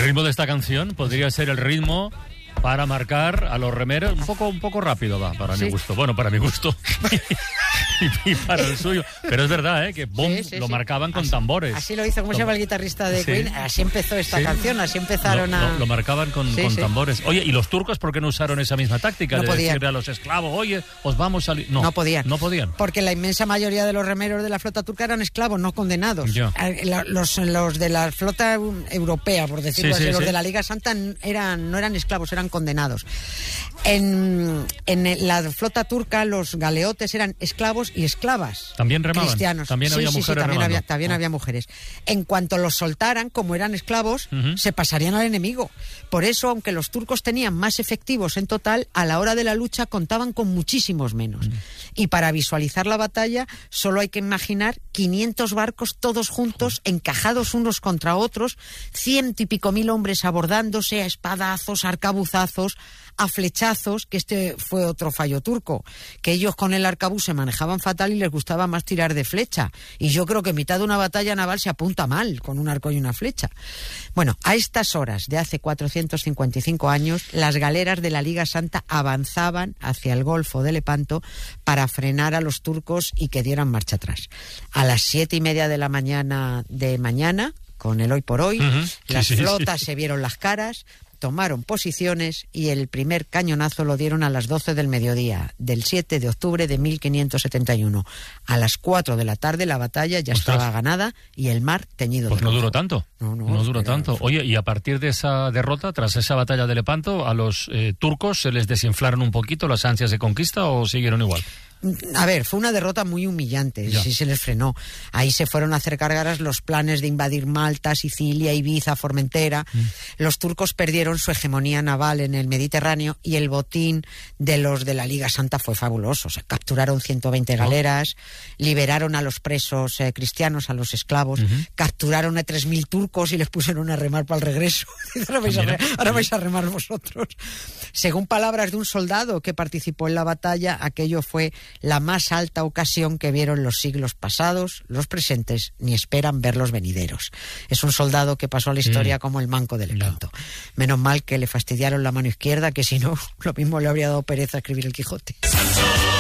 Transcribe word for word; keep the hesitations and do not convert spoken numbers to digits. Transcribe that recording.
ritmo de esta canción podría ser el ritmo para marcar a los remeros un poco, un poco rápido, va, para sí. mi gusto. Bueno, para mi gusto. y, y para el suyo. Pero es verdad, ¿eh? Que boom, sí, sí, lo sí. marcaban con así, tambores. Así lo hizo, ¿cómo se llama el guitarrista de sí. Queen? Así empezó esta sí. canción, así empezaron lo, a... Lo, lo marcaban con, sí, con sí. tambores. Oye, ¿y los turcos por qué no usaron esa misma táctica? No de podían. decirle a los esclavos, oye, os vamos a... No, no podían. No podían. Porque la inmensa mayoría de los remeros de la flota turca eran esclavos, no condenados. Yo. Los, los de la flota europea, por decirlo sí, así, sí, los sí. de la Liga Santa eran, no eran esclavos, eran condenados. En, en la flota turca los galeotes eran esclavos y esclavas. También remaban. Cristianos. También sí, había sí, mujeres sí, también remando. había, también oh. había mujeres. En cuanto los soltaran, como eran esclavos, uh-huh. se pasarían al enemigo. Por eso, aunque los turcos tenían más efectivos en total, a la hora de la lucha contaban con muchísimos menos. Uh-huh. Y para visualizar la batalla, solo hay que imaginar quinientos barcos todos juntos, uh-huh. encajados unos contra otros, ciento y pico mil hombres abordándose a espadazos, arcabuzazos, a flechazos, que este fue otro fallo turco, que ellos con el arcabuz se manejaban fatal y les gustaba más tirar de flecha. Y yo creo que mitad de una batalla naval se apunta mal con un arco y una flecha. Bueno, a estas horas de hace cuatrocientos cincuenta y cinco años, las galeras de la Liga Santa avanzaban hacia el Golfo de Lepanto para frenar a los turcos y que dieran marcha atrás. A las siete y media de la mañana de mañana, con el hoy por hoy, uh-huh. las sí, sí, flotas sí. se vieron las caras, tomaron posiciones y el primer cañonazo lo dieron a las doce del mediodía del siete de octubre de mil quinientos setenta y uno. A las cuatro de la tarde la batalla ya Ostras. estaba ganada y el mar teñido pues de no rojo. duró tanto. No, no, no duró pero... tanto. Oye, y a partir de esa derrota, tras esa batalla de Lepanto, ¿a los eh, turcos se les desinflaron un poquito las ansias de conquista o siguieron igual? A ver, fue una derrota muy humillante, ya. sí se les frenó. Ahí se fueron a hacer cargaras los planes de invadir Malta, Sicilia, Ibiza, Formentera. Mm. Los turcos perdieron su hegemonía naval en el Mediterráneo y el botín de los de la Liga Santa fue fabuloso. O sea, capturaron ciento veinte galeras, oh. liberaron a los presos eh, cristianos, a los esclavos, uh-huh. capturaron a tres mil turcos y les pusieron a remar para el regreso. ahora, vais a re- ahora vais a remar vosotros. Según palabras de un soldado que participó en la batalla, aquello fue la más alta ocasión que vieron los siglos pasados, los presentes, ni esperan ver los venideros. Es un soldado que pasó a la historia mm. como el manco del Lepanto. No. Menos mal que le fastidiaron la mano izquierda, que si no, lo mismo le habría dado pereza escribir el Quijote.